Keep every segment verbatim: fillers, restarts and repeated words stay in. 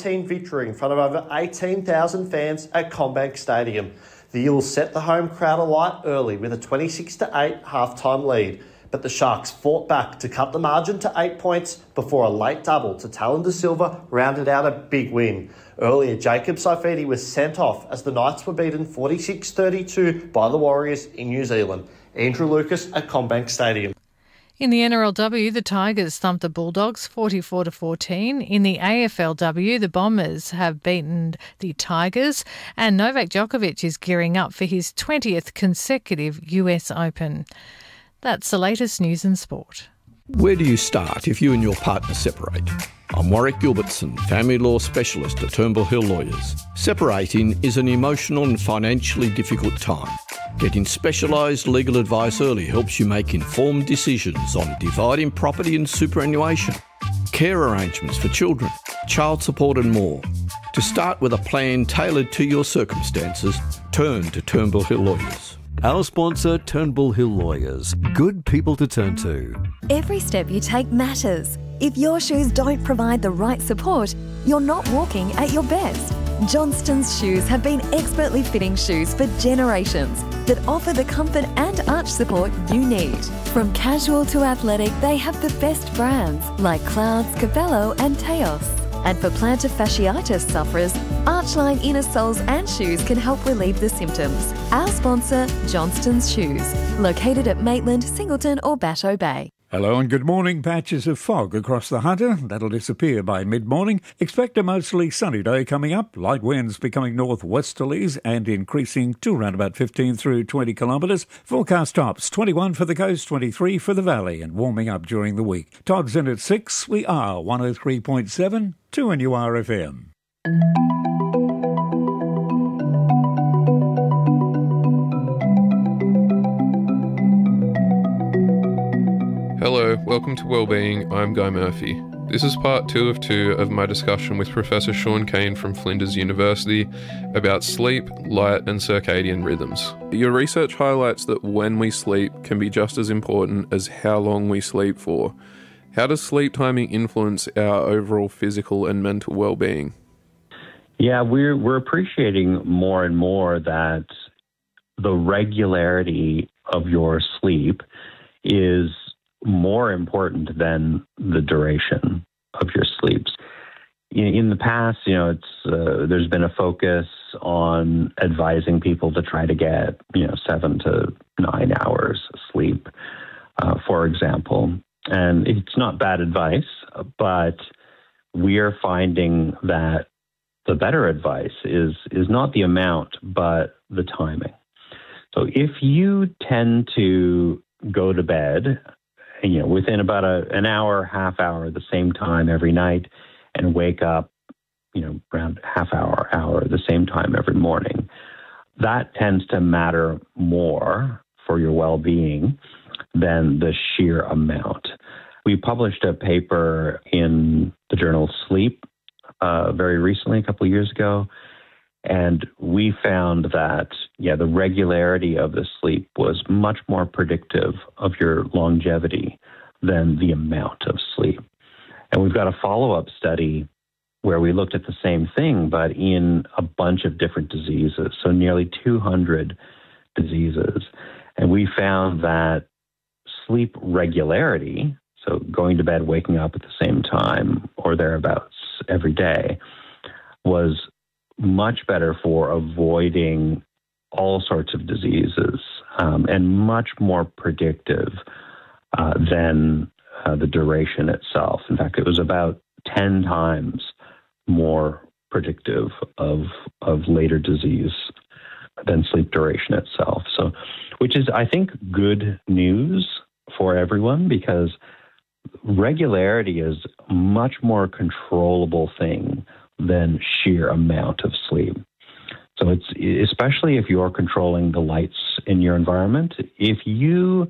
nineteen victory in front of over eighteen thousand fans at CommBank Stadium. The Eels set the home crowd alight early with a twenty-six to eight half-time lead, but the Sharks fought back to cut the margin to eight points before a late double to Talon De Silva rounded out a big win. Earlier, Jacob Saifiti was sent off as the Knights were beaten forty-six thirty-two by the Warriors in New Zealand. Andrew Lucas at CommBank Stadium. In the N R L W, the Tigers thumped the Bulldogs forty-four to fourteen. In the A F L W, the Bombers have beaten the Tigers, and Novak Djokovic is gearing up for his twentieth consecutive U S Open. That's the latest news and sport. Where do you start if you and your partner separate? I'm Warwick Gilbertson, family law specialist at Turnbull Hill Lawyers. Separating is an emotional and financially difficult time. Getting specialised legal advice early helps you make informed decisions on dividing property and superannuation, care arrangements for children, child support and more. To start with a plan tailored to your circumstances, turn to Turnbull Hill Lawyers. Our sponsor, Turnbull Hill Lawyers. Good people to turn to. Every step you take matters. If your shoes don't provide the right support, you're not walking at your best. Johnston's shoes have been expertly fitting shoes for generations that offer the comfort and arch support you need. From casual to athletic, they have the best brands like Clouds, Cabello and Teos. And for plantar fasciitis sufferers, Archline inner soles and shoes can help relieve the symptoms. Our sponsor, Johnston's Shoes, located at Maitland, Singleton or Batteau Bay. Hello and good morning. Patches of fog across the Hunter. That'll disappear by mid-morning. Expect a mostly sunny day coming up. Light winds becoming northwesterlies and increasing to around about fifteen through twenty kilometres. Forecast tops twenty-one for the coast, twenty-three for the valley, and warming up during the week. Todd's in at six. We are one oh three point seven, two N U R F M. Hello, welcome to Wellbeing. I'm Guy Murphy. This is part two of two of my discussion with Professor Sean Kane from Flinders University about sleep, light and circadian rhythms. Your research highlights that when we sleep can be just as important as how long we sleep for. How does sleep timing influence our overall physical and mental well-being? Yeah, we're we're appreciating more and more that the regularity of your sleep is more important than the duration of your sleeps. In, in the past, you know, it's uh, there's been a focus on advising people to try to get, you know, seven to nine hours of sleep, uh, for example. And it's not bad advice, but we are finding that the better advice is is not the amount, but the timing. So if you tend to go to bed, you know, within about a, an hour, half hour, the same time every night, and wake up, you know, around half hour, hour, the same time every morning, that tends to matter more for your well-being than the sheer amount. We published a paper in the journal Sleep uh, very recently, a couple of years ago, and we found that, yeah, the regularity of the sleep was much more predictive of your longevity than the amount of sleep. And we've got a follow-up study where we looked at the same thing, but in a bunch of different diseases, so nearly two hundred diseases. And we found that sleep regularity, so going to bed, waking up at the same time or thereabouts every day, was much better for avoiding all sorts of diseases um, and much more predictive uh, than uh, the duration itself. In fact, it was about ten times more predictive of of later disease than sleep duration itself. So, which is, I think, good news for everyone, because regularity is a much more controllable thing than sheer amount of sleep. So it's, especially if you're controlling the lights in your environment, if you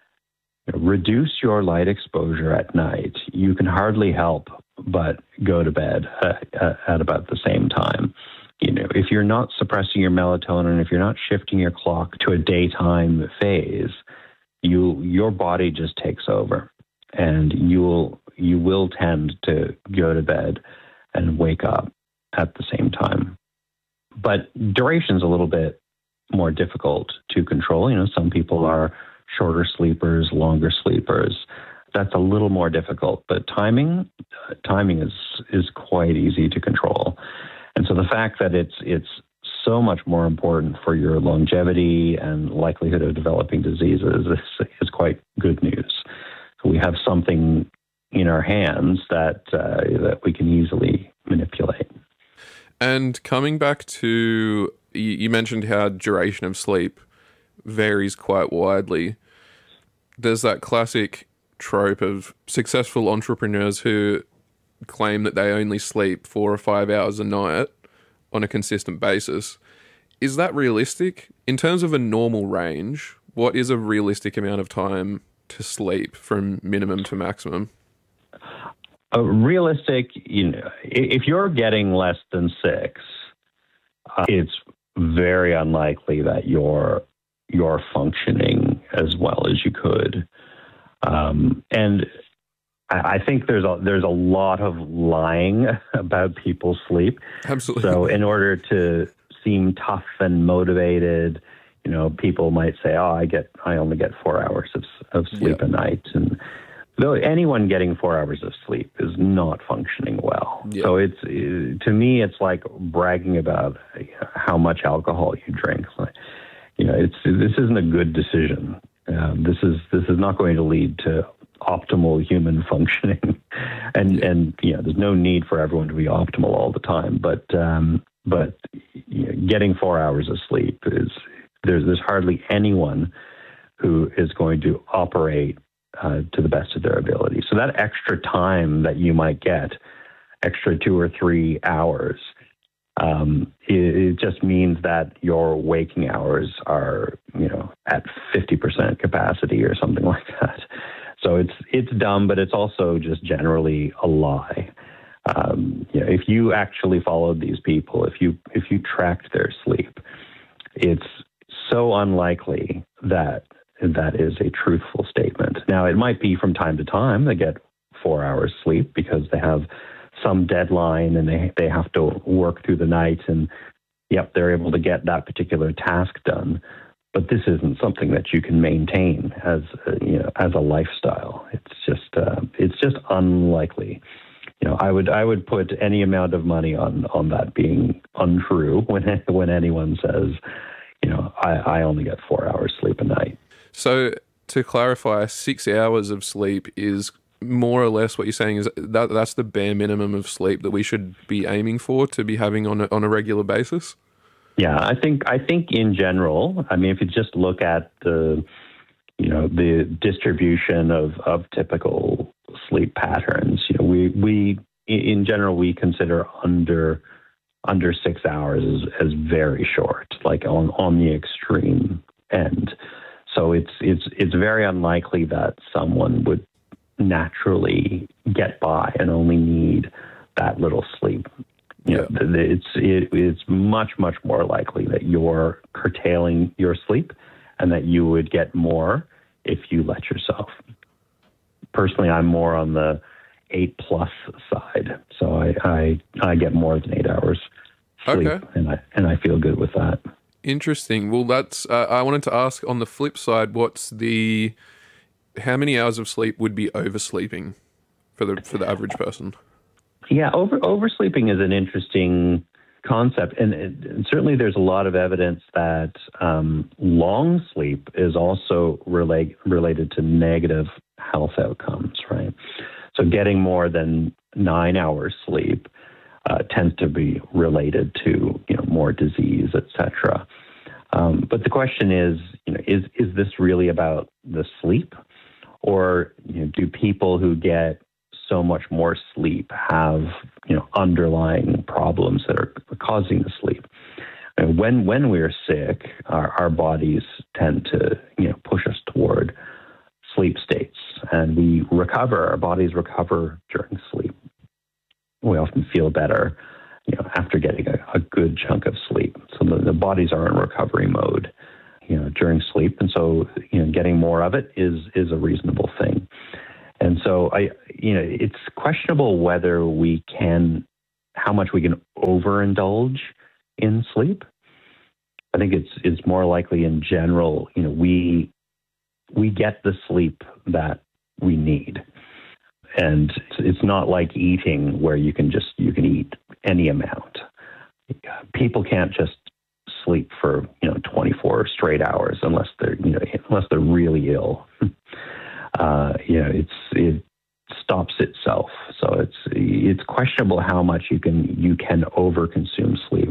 reduce your light exposure at night, you can hardly help but go to bed at, at about the same time. You know, if you're not suppressing your melatonin, if you're not shifting your clock to a daytime phase, you your body just takes over, and you will you will tend to go to bed and wake up at the same time. But duration is a little bit more difficult to control. You know, some people are shorter sleepers, longer sleepers. That's a little more difficult. But timing, uh, timing is is quite easy to control. And so the fact that it's it's so much more important for your longevity and likelihood of developing diseases is, is quite good news. So we have something in our hands that uh, that we can easily manipulate. And coming back to, you mentioned how duration of sleep varies quite widely. There's that classic trope of successful entrepreneurs who claim that they only sleep four or five hours a night on a consistent basis. Is that realistic? In terms of a normal range, what is a realistic amount of time to sleep from minimum to maximum? A realistic, you know, if you're getting less than six, uh, it's very unlikely that you're you're functioning as well as you could. Um, and I, I think there's a there's a lot of lying about people's sleep. Absolutely. So in order to seem tough and motivated, you know, people might say, "Oh, I get I only get four hours of of sleep yeah. a night," and though anyone getting four hours of sleep is not functioning well. Yeah. So it's to me, it's like bragging about how much alcohol you drink. Like, you know, it's this isn't a good decision. Um, this is this is not going to lead to optimal human functioning, and yeah. and you know, there's no need for everyone to be optimal all the time. But um, but you know, getting four hours of sleep is there's there's hardly anyone who is going to operate Uh, to the best of their ability. So that extra time that you might get, extra two or three hours, um, it, it just means that your waking hours are, you know, at fifty percent capacity or something like that. So it's it's dumb, but it's also just generally a lie. Um, you know, if you actually followed these people, if you if you tracked their sleep, it's so unlikely that that is a truthful statement. Now, it might be from time to time they get four hours sleep because they have some deadline and they they have to work through the night and, yep, they're able to get that particular task done. But this isn't something that you can maintain as a, you know as a lifestyle. It's just uh, it's just unlikely. You know, I would I would put any amount of money on on that being untrue when when anyone says, you know, I, I only get four hours sleep a night. So to clarify, six hours of sleep is more or less what you're saying is that that's the bare minimum of sleep that we should be aiming for to be having on a, on a regular basis? Yeah, I think I think in general, I mean, if you just look at the, you know, the distribution of, of typical sleep patterns, you know, we, we in general, we consider under under six hours as, as very short, like on, on the extreme end. So it's it's it's very unlikely that someone would naturally get by and only need that little sleep. You know, yeah. it's it, it's much much more likely that you're curtailing your sleep, and that you would get more if you let yourself. Personally, I'm more on the eight plus side, so I I, I get more than eight hours sleep, okay. and I and I feel good with that. Interesting. Well, that's. Uh, I wanted to ask on the flip side, what's the how many hours of sleep would be oversleeping for the for the average person? Yeah, over oversleeping is an interesting concept, and, it, and certainly there's a lot of evidence that um, long sleep is also relate, related to negative health outcomes. Right. So getting more than nine hours sleep Uh, tends to be related to, you know, more disease, et cetera. Um, but the question is, you know, is is this really about the sleep, or you know, do people who get so much more sleep have, you know, underlying problems that are causing the sleep? And when when we're sick, our, our bodies tend to, you know, push us toward sleep states, and we recover. Our bodies recover during sleep. We often feel better, you know, after getting a, a good chunk of sleep. So the, the bodies are in recovery mode, you know, during sleep, and so you know, getting more of it is is a reasonable thing. And so I, you know, it's questionable whether we can how much we can overindulge in sleep. I think it's it's more likely in general, you know, we we get the sleep that we need. And it's not like eating where you can just you can eat any amount. People can't just sleep for, you know, twenty-four straight hours unless they're, you know, unless they're really ill. uh, you know, it's it stops itself. So it's it's questionable how much you can you can overconsume sleep.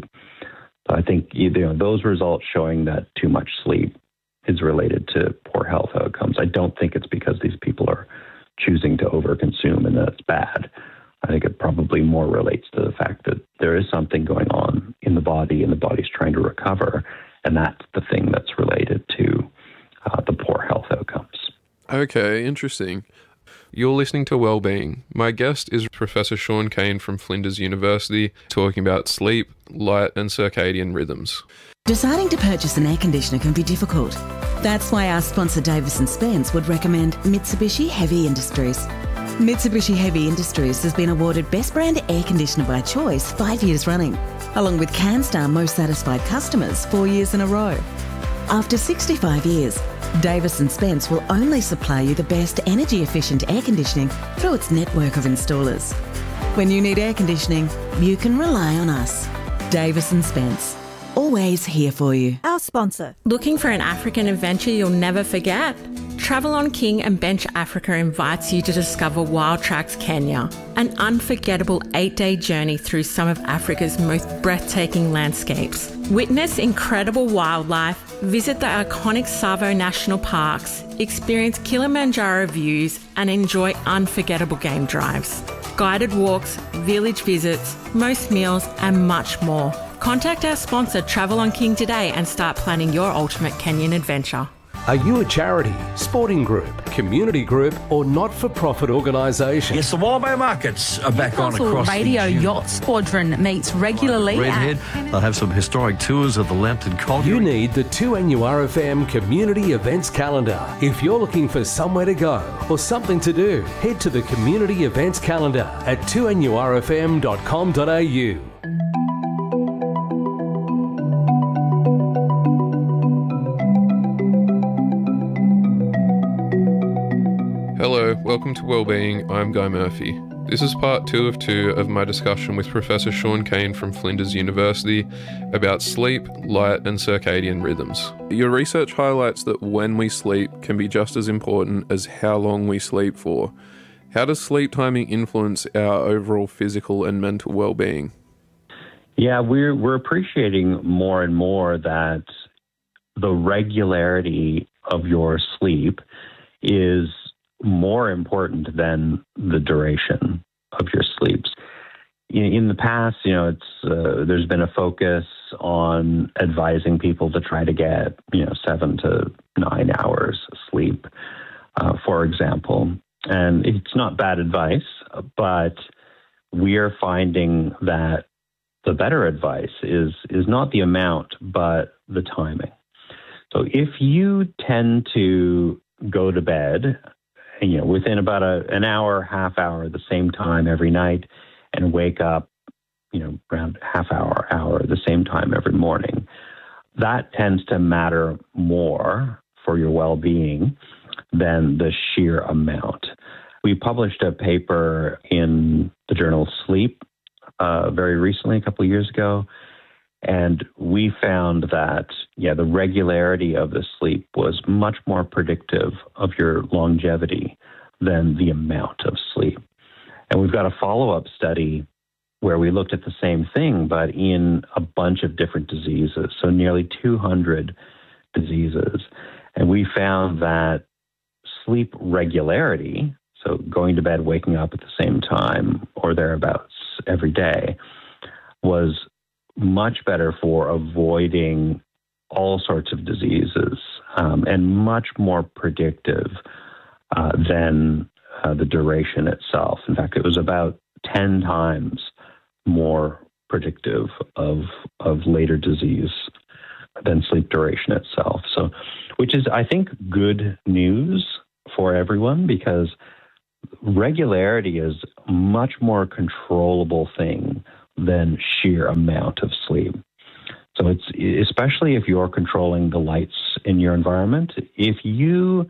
I think, you know, those results showing that too much sleep is related to poor health outcomes. I don't think it's because these people are choosing to overconsume and that's bad. I think it probably more relates to the fact that there is something going on in the body and the body's trying to recover, and that's the thing that's related to uh, the poor health outcomes. Okay, interesting. You're listening to Wellbeing. My guest is Professor Sean Kane from Flinders University, talking about sleep, light and circadian rhythms. Deciding to purchase an air conditioner can be difficult. That's why our sponsor Davis and Spence would recommend Mitsubishi Heavy Industries. Mitsubishi Heavy Industries has been awarded Best Brand Air Conditioner by Choice five years running, along with CanStar Most Satisfied Customers four years in a row. After sixty-five years, Davis and Spence will only supply you the best energy-efficient air conditioning through its network of installers. When you need air conditioning, you can rely on us. Davis and Spence, always here for you. Our sponsor. Looking for an African adventure you'll never forget? Travel on King and Bench Africa invites you to discover Wild Tracks Kenya, an unforgettable eight-day journey through some of Africa's most breathtaking landscapes. Witness incredible wildlife, visit the iconic Tsavo National Parks, experience Kilimanjaro views, and enjoy unforgettable game drives. Guided walks, village visits, most meals, and much more. Contact our sponsor Travel on King today and start planning your ultimate Kenyan adventure. Are you a charity, sporting group, community group, or not-for-profit organisation? Yes, the Wallaby Markets are back on across Radio the Yacht Squadron meets regularly. Redhead. At... They'll have some historic tours of the Lambton Colliery. You need the two N U R F M Community Events Calendar. If you're looking for somewhere to go or something to do, head to the Community Events Calendar at two N U R F M dot com dot A U. Hello, welcome to Wellbeing. I'm Guy Murphy. This is part two of two of my discussion with Professor Sean Kane from Flinders University about sleep, light and circadian rhythms. Your research highlights that when we sleep can be just as important as how long we sleep for. How does sleep timing influence our overall physical and mental well-being? Yeah, we're we're appreciating more and more that the regularity of your sleep is more important than the duration of your sleeps. In the past, you know, it's uh, there's been a focus on advising people to try to get, you know, seven to nine hours of sleep, uh, for example. And it's not bad advice, but we are finding that the better advice is is not the amount, but the timing. So if you tend to go to bed, you know, within about a, an hour, half hour, the same time every night, and wake up, you know, around half hour, hour, the same time every morning, that tends to matter more for your well-being than the sheer amount. We published a paper in the journal Sleep uh, very recently, a couple of years ago, and we found that, yeah, the regularity of the sleep was much more predictive of your longevity than the amount of sleep. And we've got a follow-up study where we looked at the same thing, but in a bunch of different diseases, so nearly two hundred diseases. And we found that sleep regularity, so going to bed, waking up at the same time or thereabouts every day, was much better for avoiding all sorts of diseases um, and much more predictive uh, than uh, the duration itself. In fact, it was about ten times more predictive of of later disease than sleep duration itself. So, which is, I think, good news for everyone, because regularity is a much more controllable thing than sheer amount of sleep. So it's especially if you're controlling the lights in your environment, if you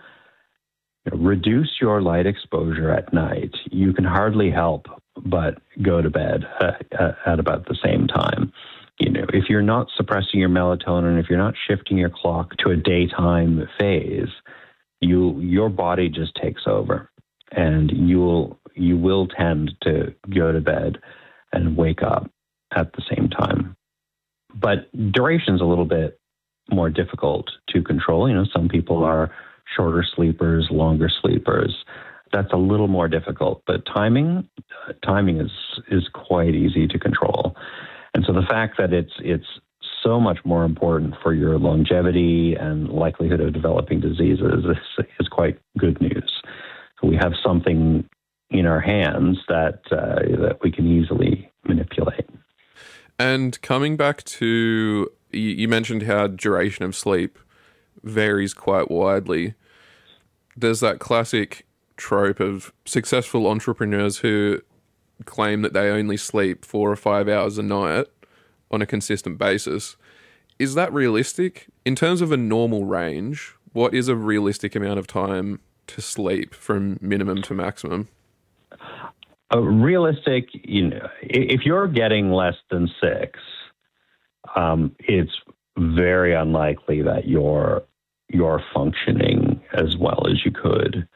reduce your light exposure at night, you can hardly help but go to bed at, at about the same time. You know, if you're not suppressing your melatonin, if you're not shifting your clock to a daytime phase, you your body just takes over, and you'll you will tend to go to bed and wake up at the same time. But duration's a little bit more difficult to control. You know, some people are shorter sleepers, longer sleepers. That's a little more difficult. But timing, uh, timing is is quite easy to control. And so the fact that it's it's so much more important for your longevity and likelihood of developing diseases is, is quite good news. So we have something in our hands that uh, that we can easily manipulate. And coming back to, you mentioned how duration of sleep varies quite widely. There's that classic trope of successful entrepreneurs who claim that they only sleep four or five hours a night on a consistent basis. Is that realistic? In terms of a normal range, what is a realistic amount of time to sleep from minimum to maximum? A realistic, you know, if you're getting less than six, um, it's very unlikely that you're you're functioning as well as you could.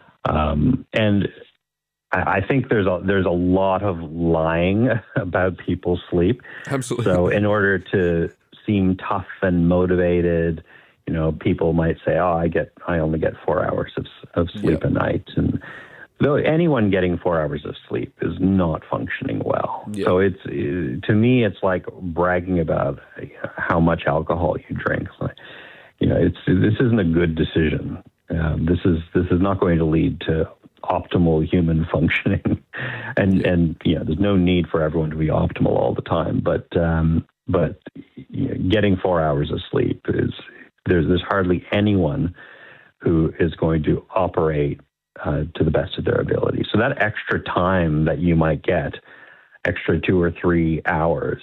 Um, and I, I think there's a there's a lot of lying about people's sleep. Absolutely. So in order to seem tough and motivated, you know, people might say, "Oh, I get I only get four hours of of sleep yeah. a night," and though anyone getting four hours of sleep is not functioning well. Yeah. So it's to me, it's like bragging about how much alcohol you drink. You know, it's this isn't a good decision. Um, this is this is not going to lead to optimal human functioning, and yeah. and you know, there's no need for everyone to be optimal all the time. But um, but you know, getting four hours of sleep is there's there's hardly anyone who is going to operate Uh, to the best of their ability. So that extra time that you might get, extra two or three hours,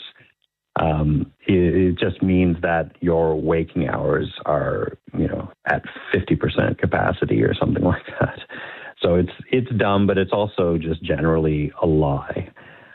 um, it, it just means that your waking hours are, you know, at fifty percent capacity or something like that. So it's it's dumb, but it's also just generally a lie.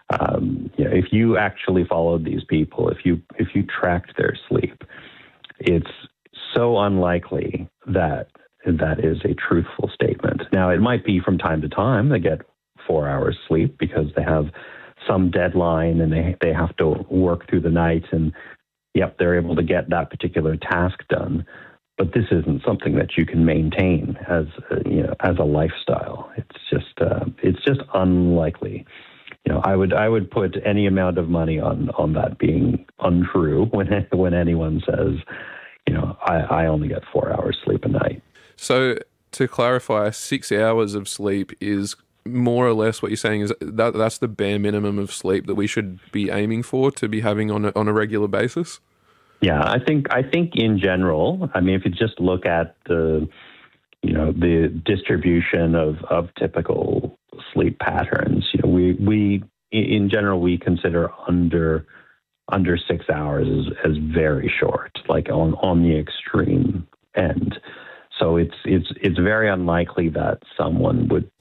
Um, you know, if you actually followed these people, if you if you tracked their sleep, it's so unlikely that that is a truthful statement. Now, it might be from time to time they get four hours sleep because they have some deadline and they they have to work through the night, and yep, they're able to get that particular task done. But this isn't something that you can maintain as a, you know as a lifestyle. It's just uh, it's just unlikely. You know, I would I would put any amount of money on on that being untrue when when anyone says, you know, I, I only get four hours sleep a night. So to clarify, six hours of sleep is more or less what you're saying is that that's the bare minimum of sleep that we should be aiming for to be having on a, on a regular basis? Yeah, I think I think in general, I mean, if you just look at the, you know, the distribution of, of typical sleep patterns, you know, we we in general we consider under under six hours as, as very short, like on on the extreme end. So it's it's it's very unlikely that someone would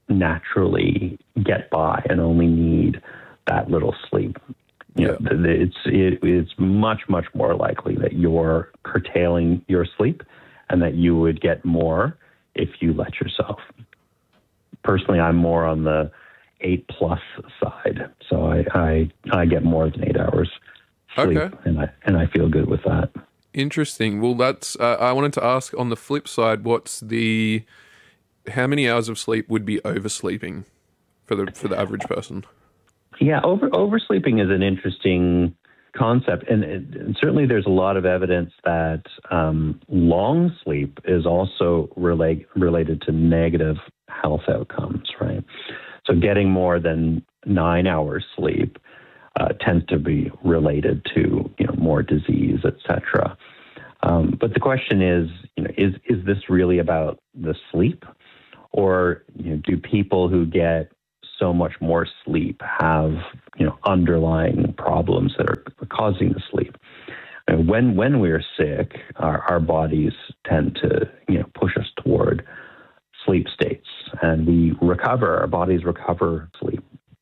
naturally get by and only need that little sleep. You know, it's it, it's much much more likely that you're curtailing your sleep, and that you would get more if you let yourself. Personally, I'm more on the eight plus side, so I I, I get more than eight hours sleep, okay. and I and I feel good with that. Interesting. Well, that's. Uh, I wanted to ask on the flip side, what's the how many hours of sleep would be oversleeping for the for the average person? Yeah, over oversleeping is an interesting concept, and, and certainly there's a lot of evidence that um, long sleep is also relate, related to negative health outcomes. Right. So getting more than nine hours sleep Uh, tends to be related to, you know, more disease, et cetera. Um, but the question is, you know, is is this really about the sleep, or you know, do people who get so much more sleep have, you know, underlying problems that are causing the sleep. And when when we're sick, our, our bodies tend to, you know, push us toward sleep states, and we recover. Our bodies recover sleep.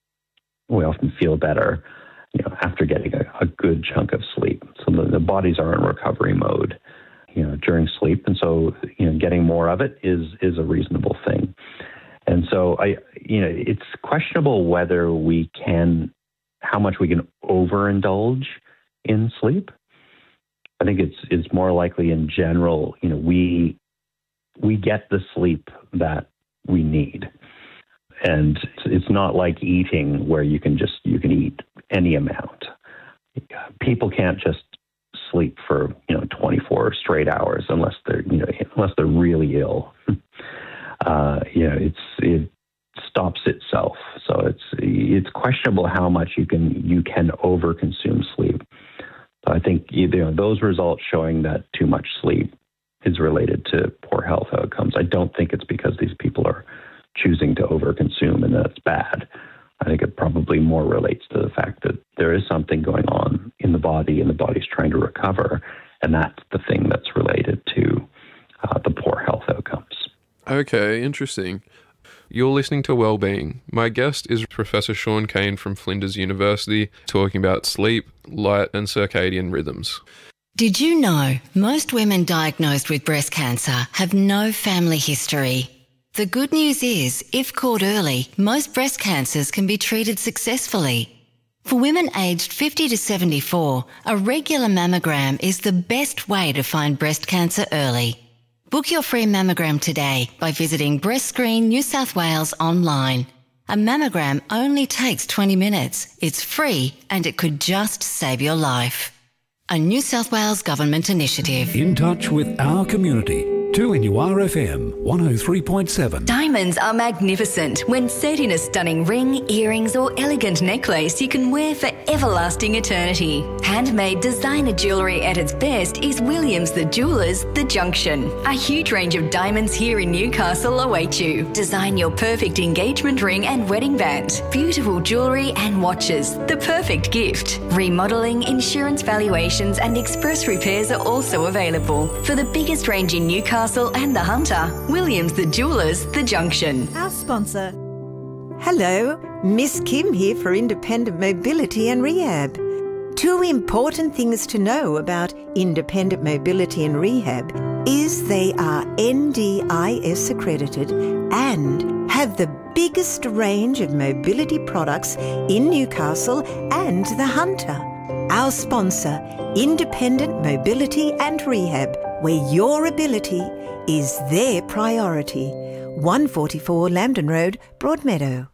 We often feel better, you know, after getting a, a good chunk of sleep. So the, the bodies are in recovery mode, you know, during sleep, and so, you know, getting more of it is is a reasonable thing. And so I, you know, it's questionable whether we can, how much we can overindulge in sleep. I think it's it's more likely in general, you know, we we get the sleep that we need. And it's not like eating where you can just, you can eat any amount. People can't just sleep for, you know, twenty-four straight hours unless they're, you know, unless they're really ill. uh, you know, it's, it stops itself. So it's, it's questionable how much you can, you can overconsume sleep. So I think, you know, those results showing that too much sleep is related to poor health outcomes. I don't think it's because these people are choosing to overconsume and that's bad. I think it probably more relates to the fact that there is something going on in the body and the body's trying to recover, and that's the thing that's related to uh, the poor health outcomes. Okay, interesting. You're listening to Wellbeing. My guest is Professor Sean Kane from Flinders University, talking about sleep, light and circadian rhythms. Did you know most women diagnosed with breast cancer have no family history? The good news is, if caught early, most breast cancers can be treated successfully. For women aged fifty to seventy-four, a regular mammogram is the best way to find breast cancer early. Book your free mammogram today by visiting Breast Screen New South Wales online. A mammogram only takes twenty minutes. It's free and it could just save your life. A New South Wales Government initiative. In touch with our community. two N U R F M one oh three point seven. Diamonds are magnificent when set in a stunning ring, earrings or elegant necklace you can wear for everlasting eternity. Handmade designer jewellery at its best is Williams the Jewellers, The Junction. A huge range of diamonds here in Newcastle await you. Design your perfect engagement ring and wedding band. Beautiful jewellery and watches, the perfect gift. Remodelling, insurance valuations and express repairs are also available. For the biggest range in Newcastle and the Hunter, Williams the Jewellers, The Junction. Our sponsor. Hello, Miss Kim here for Independent Mobility and Rehab. Two important things to know about Independent Mobility and Rehab is they are N D I S accredited and have the biggest range of mobility products in Newcastle and the Hunter. Our sponsor, Independent Mobility and Rehab, where your ability is their priority. one forty-four Lambton Road, Broadmeadow.